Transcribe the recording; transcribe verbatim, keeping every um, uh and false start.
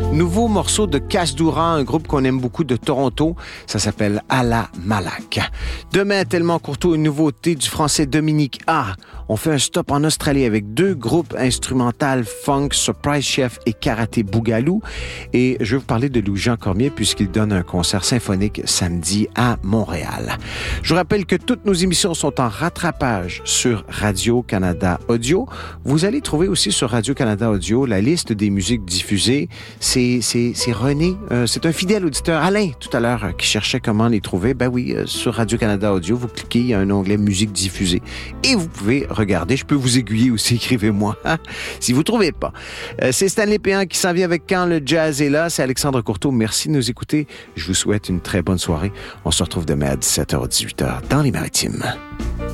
Nouveau morceau de Casse-Doura, un groupe qu'on aime beaucoup de Toronto. Ça s'appelle À la Malak. Demain, Tellement Courteau, une nouveauté du français Dominique A. On fait un stop en Australie avec deux groupes instrumentaux funk, Surprise Chef et Karaté Bougalou. Et je vais vous parler de Louis-Jean Cormier puisqu'il donne un concert symphonique samedi à Montréal. Je vous rappelle que toutes nos émissions sont en rattrapage sur Radio-Canada Audio. Vous allez trouver aussi sur Radio-Canada Audio la liste des musiques diffusées. C'est, c'est, c'est René, euh, c'est un fidèle auditeur, Alain, tout à l'heure, euh, qui cherchait comment les trouver. Ben oui, euh, sur Radio-Canada Audio, vous cliquez, il y a un onglet musique diffusée et vous pouvez regarder. Je peux vous aiguiller aussi, écrivez-moi, hein, si vous ne trouvez pas. Euh, c'est Stanley Péan qui s'en vient avec Quand le jazz est là. C'est Alexandre Courteau. Merci de nous écouter. Je vous souhaite une très bonne soirée. On se retrouve demain à dix-sept heures dix-huit heures dans les Maritimes.